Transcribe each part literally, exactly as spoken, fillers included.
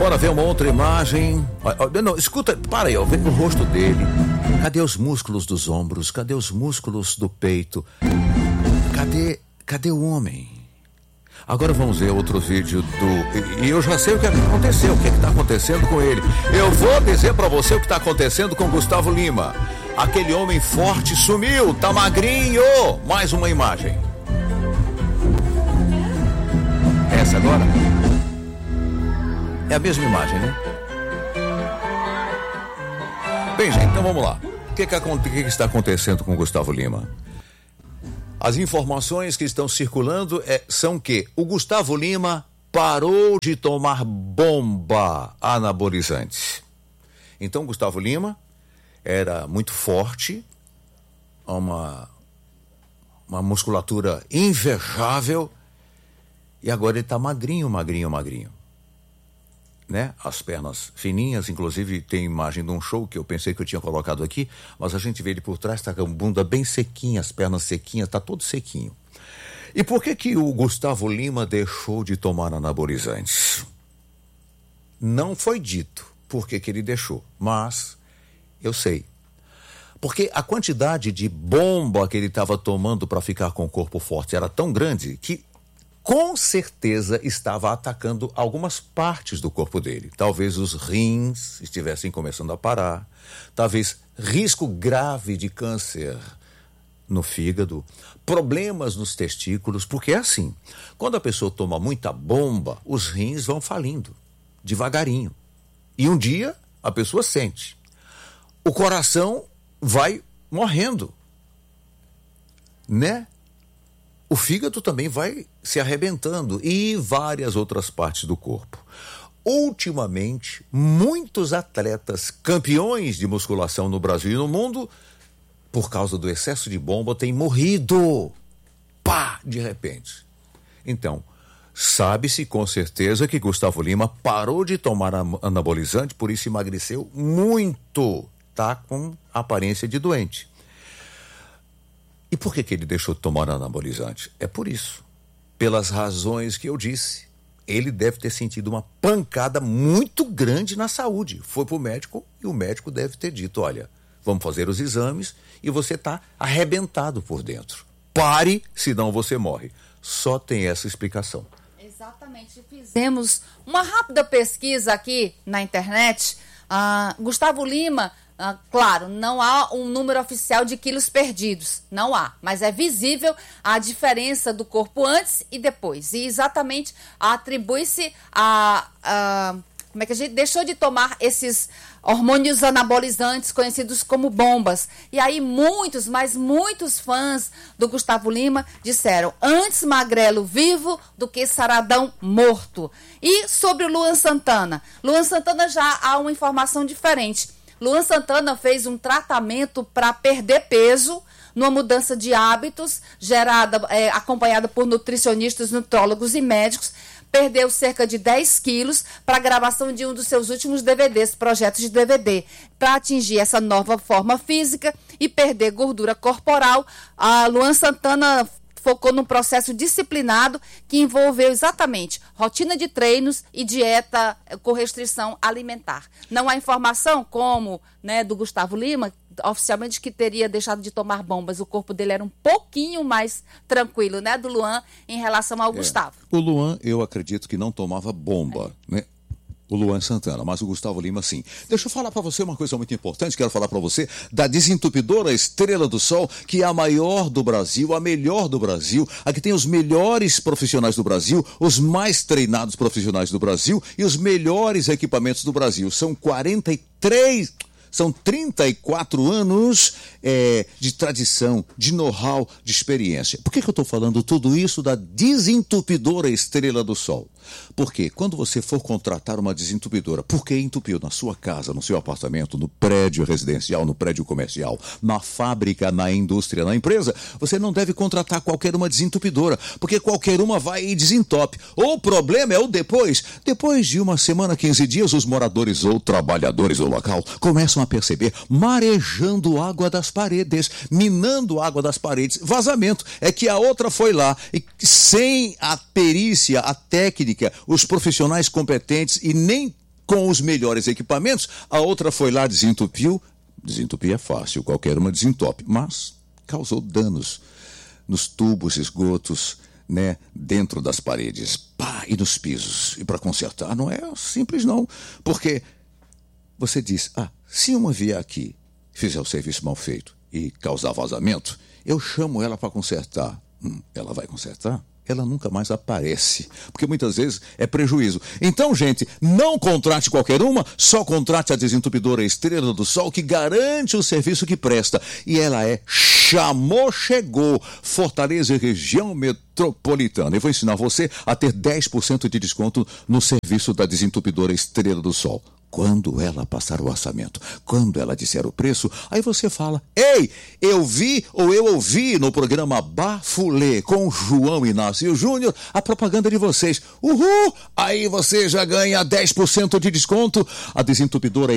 Bora ver uma outra imagem. Não, escuta, para aí, ó, vê o rosto dele. Cadê os músculos dos ombros? Cadê os músculos do peito? Cadê, cadê o homem? Agora vamos ver outro vídeo do... E eu já sei o que aconteceu, o que está acontecendo com ele. Eu vou dizer para você o que está acontecendo com Gustavo Lima. Aquele homem forte sumiu, tá magrinho. Mais uma imagem. Essa agora? É a mesma imagem, né? Bem, gente, então vamos lá. O que, que, que, que está acontecendo com Gustavo Lima? As informações que estão circulando é, são que o Gustavo Lima parou de tomar bomba anabolizante. Então, Gustavo Lima era muito forte, uma, uma musculatura invejável, e agora ele está magrinho, magrinho, magrinho. Né? As pernas fininhas, inclusive tem imagem de um show que eu pensei que eu tinha colocado aqui, mas a gente vê ele por trás, está com a bunda bem sequinha, as pernas sequinhas, está todo sequinho. E por que que o Gustavo Lima deixou de tomar anabolizantes? Não foi dito por que que ele deixou, mas eu sei. Porque a quantidade de bomba que ele estava tomando para ficar com o corpo forte era tão grande que com certeza estava atacando algumas partes do corpo dele. Talvez os rins estivessem começando a parar. Talvez risco grave de câncer no fígado. Problemas nos testículos. Porque é assim, quando a pessoa toma muita bomba, os rins vão falindo, devagarinho. E um dia a pessoa sente. O coração vai morrendo, né? O fígado também vai se arrebentando e várias outras partes do corpo. Ultimamente, muitos atletas campeões de musculação no Brasil e no mundo, por causa do excesso de bomba, têm morrido. Pá, de repente. Então, sabe-se com certeza que Gustavo Lima parou de tomar anabolizante, por isso emagreceu muito. Tá com aparência de doente. E por que que ele deixou de tomar anabolizante? É por isso. Pelas razões que eu disse. Ele deve ter sentido uma pancada muito grande na saúde. Foi para o médico e o médico deve ter dito, olha, vamos fazer os exames e você está arrebentado por dentro. Pare, senão você morre. Só tem essa explicação. Exatamente. Fizemos uma rápida pesquisa aqui na internet. Ah, Gustavo Lima... Ah, claro, não há um número oficial de quilos perdidos, não há, mas é visível a diferença do corpo antes e depois, e exatamente atribui-se a, a como é que a gente deixou de tomar esses hormônios anabolizantes conhecidos como bombas. E aí muitos, mas muitos fãs do Gustavo Lima disseram, antes magrelo vivo do que saradão morto. E sobre o Luan Santana, Luan Santana já há uma informação diferente. Luan Santana fez um tratamento para perder peso, numa mudança de hábitos, gerada, é, acompanhada por nutricionistas, nutrólogos e médicos. Perdeu cerca de dez quilos para a gravação de um dos seus últimos D V Ds, projetos de D V D. Para atingir essa nova forma física e perder gordura corporal, a Luan Santana focou num processo disciplinado que envolveu exatamente rotina de treinos e dieta com restrição alimentar. Não há informação como, né, do Gustavo Lima, oficialmente, que teria deixado de tomar bombas. O corpo dele era um pouquinho mais tranquilo, né, do Luan, em relação ao é. Gustavo. O Luan, eu acredito que não tomava bomba, é. né? O Luan Santana, mas o Gustavo Lima sim. Deixa eu falar para você uma coisa muito importante, quero falar para você da desentupidora Estrela do Sol, que é a maior do Brasil, a melhor do Brasil, a que tem os melhores profissionais do Brasil, os mais treinados profissionais do Brasil e os melhores equipamentos do Brasil. São quarenta e três... São trinta e quatro anos é, de tradição, de know-how, de experiência. Por que que eu estou falando tudo isso da desentupidora Estrela do Sol? Porque quando você for contratar uma desentupidora, porque entupiu na sua casa, no seu apartamento, no prédio residencial, no prédio comercial, na fábrica, na indústria, na empresa, você não deve contratar qualquer uma desentupidora, porque qualquer uma vai e desentope. O problema é o depois. Depois de uma semana, quinze dias, os moradores ou trabalhadores do local começam a perceber marejando água das paredes, minando água das paredes, vazamento. É que a outra foi lá e sem a perícia, a técnica, os profissionais competentes e nem com os melhores equipamentos, a outra foi lá, desentupiu. Desentupir é fácil, qualquer uma desentope, mas causou danos nos tubos, esgotos, né, dentro das paredes, pá, e nos pisos. E para consertar não é simples não, porque você diz, ah, se uma vier aqui, fizer o serviço mal feito e causar vazamento, eu chamo ela para consertar. Hum, ela vai consertar? Ela nunca mais aparece, porque muitas vezes é prejuízo. Então, gente, não contrate qualquer uma, só contrate a desentupidora Estrela do Sol, que garante o serviço que presta. E ela é chamou, chegou, Fortaleza e região metropolitana. Eu vou ensinar você a ter dez por cento de desconto no serviço da desentupidora Estrela do Sol. Quando ela passar o orçamento, quando ela disser o preço, aí você fala, ei, eu vi ou eu ouvi no programa Bafulê com João Inácio Júnior a propaganda de vocês. Uhul! Aí você já ganha dez por cento de desconto. A desentupidora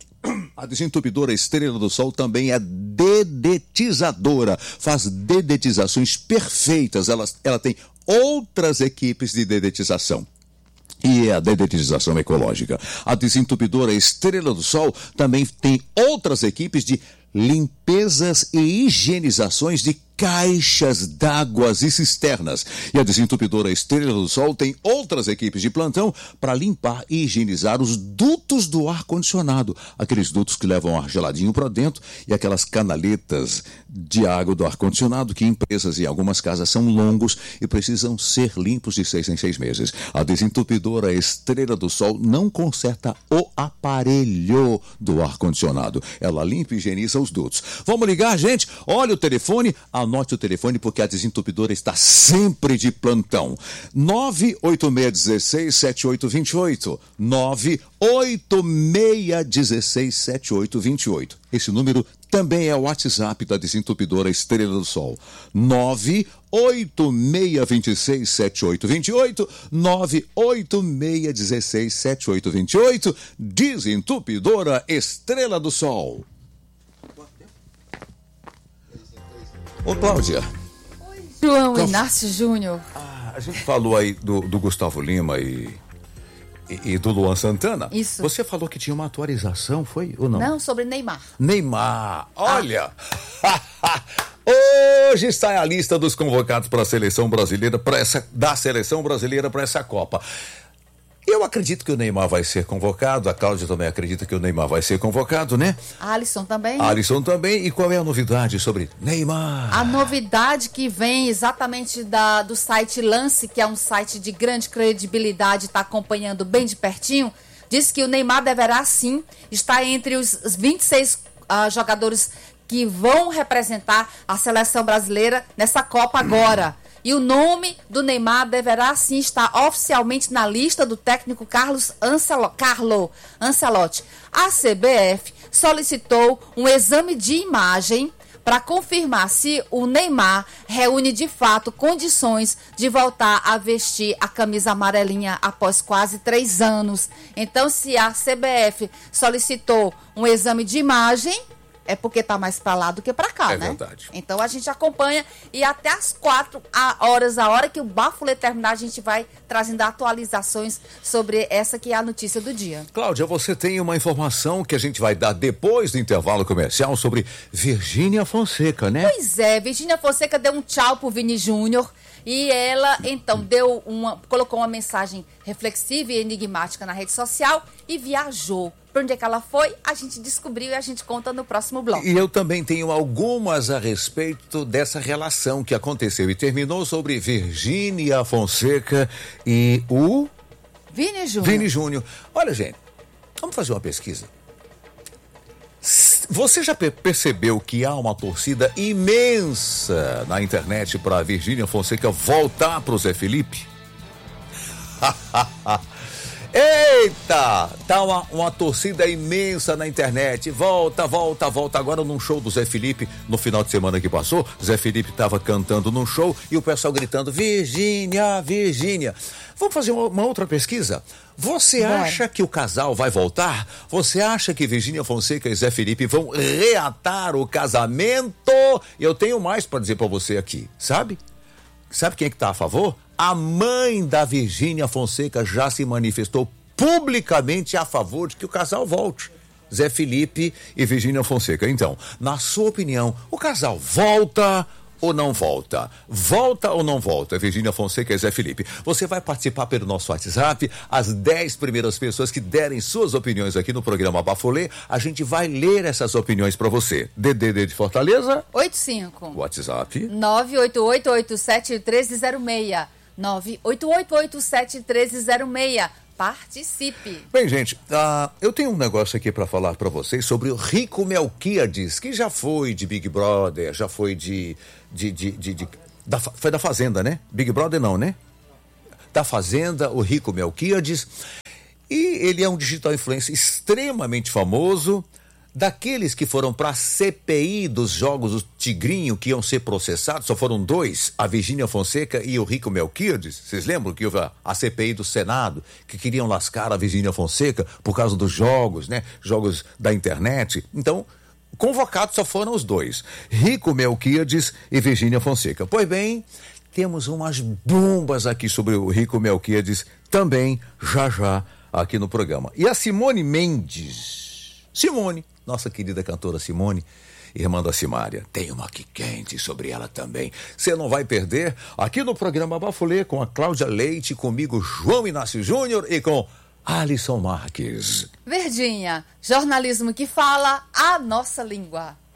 A desentupidora Estrela do Sol também é dedetizadora, faz dedetizações perfeitas. Ela, ela tem outras equipes de dedetização. E é a dedetização ecológica. A desentupidora Estrela do Sol também tem outras equipes de limpezas e higienizações de caixas d'águas e cisternas. E a desentupidora Estrela do Sol tem outras equipes de plantão para limpar e higienizar os dutos do ar-condicionado. Aqueles dutos que levam ar geladinho para dentro e aquelas canaletas de água do ar-condicionado que em empresas e algumas casas são longos e precisam ser limpos de seis em seis meses. A desentupidora Estrela do Sol não conserta o aparelho do ar-condicionado. Ela limpa e higieniza os dutos. Vamos ligar, gente? Olha o telefone, anote o telefone porque a desentupidora está sempre de plantão. nove oito seis um seis, sete oito dois oito. nove oito seis um seis, sete oito dois oito. Esse número também é o WhatsApp da desentupidora Estrela do Sol. nove oito seis dois seis, sete oito dois oito. nove oito seis um seis, sete oito dois oito. Desentupidora Estrela do Sol. Ô, Cláudia. Oi, João Qual... Inácio Júnior. Ah, a gente falou aí do, do Gustavo Lima e, e, e do Luan Santana. Isso. Você falou que tinha uma atualização, foi ou não? Não, sobre Neymar. Neymar, olha. Ah. Hoje está a lista dos convocados para a seleção brasileira, para essa, da seleção brasileira para essa Copa. Eu acredito que o Neymar vai ser convocado, a Cláudia também acredita que o Neymar vai ser convocado, né? A Alisson também. A Alisson também. E qual é a novidade sobre Neymar? A novidade que vem exatamente da, do site Lance, que é um site de grande credibilidade, está acompanhando bem de pertinho, diz que o Neymar deverá sim estar entre os, os vinte e seis uh, jogadores que vão representar a seleção brasileira nessa Copa agora. E o nome do Neymar deverá sim estar oficialmente na lista do técnico Carlos Ancelo, Carlo Ancelotti. A C B F solicitou um exame de imagem para confirmar se o Neymar reúne de fato condições de voltar a vestir a camisa amarelinha após quase três anos. Então, se a C B F solicitou um exame de imagem, é porque tá mais para lá do que para cá, é né? É verdade. Então a gente acompanha e até às quatro horas, a hora que o Bafulê terminar, a gente vai trazendo atualizações sobre essa que é a notícia do dia. Cláudia, você tem uma informação que a gente vai dar depois do intervalo comercial sobre Virgínia Fonseca, né? Pois é, Virgínia Fonseca deu um tchau pro Vini Júnior e ela, então, deu uma, colocou uma mensagem reflexiva e enigmática na rede social e viajou. Para onde é que ela foi, a gente descobriu e a gente conta no próximo bloco. E eu também tenho algumas a respeito dessa relação que aconteceu e terminou sobre Virgínia Fonseca e o... Vini Júnior. Vini Júnior. Olha, gente, vamos fazer uma pesquisa. Você já percebeu que há uma torcida imensa na internet para a Virgínia Fonseca voltar para o Zé Felipe? Eita! Tá uma, uma torcida imensa na internet. Volta, volta, volta. Agora num show do Zé Felipe, no final de semana que passou, Zé Felipe estava cantando num show e o pessoal gritando: Virgínia, Virgínia. Vamos fazer uma, uma outra pesquisa? Você Bora. acha que o casal vai voltar? Você acha que Virgínia Fonseca e Zé Felipe vão reatar o casamento? Eu tenho mais para dizer para você aqui, sabe? Sabe quem é que tá a favor? A mãe da Virgínia Fonseca já se manifestou publicamente a favor de que o casal volte. Zé Felipe e Virgínia Fonseca. Então, na sua opinião, o casal volta ou não volta? Volta ou não volta? Virgínia Fonseca e Zé Felipe. Você vai participar pelo nosso WhatsApp. As dez primeiras pessoas que derem suas opiniões aqui no programa Bafôlê, a gente vai ler essas opiniões para você. D D D de Fortaleza. oito cinco. WhatsApp. nove oito oito oito sete um três zero seis. nove oito oito oito sete um três zero seis. Participe. Bem, gente, uh, eu tenho um negócio aqui para falar para vocês sobre o Rico Melquiades, que já foi de Big Brother, já foi de... de, de, de, de da, foi da Fazenda, né? Big Brother não, né? Da Fazenda, o Rico Melquiades. E ele é um digital influencer extremamente famoso, daqueles que foram para a C P I dos jogos do Tigrinho, que iam ser processados. Só foram dois, a Virgínia Fonseca e o Rico Melquiades. Vocês lembram que houve a, a C P I do Senado, que queriam lascar a Virgínia Fonseca por causa dos jogos, né? Jogos da internet. Então, convocados só foram os dois, Rico Melquiades e Virgínia Fonseca. Pois bem, temos umas bombas aqui sobre o Rico Melquiades também, já já, aqui no programa. E a Simone Mendes, Simone, nossa querida cantora Simone, irmã da Simária, tem uma aqui quente sobre ela também. Você não vai perder aqui no programa Bafôlê com a Cláudia Leite, comigo João Inácio Júnior e com Alisson Marques. Verdinha, jornalismo que fala a nossa língua.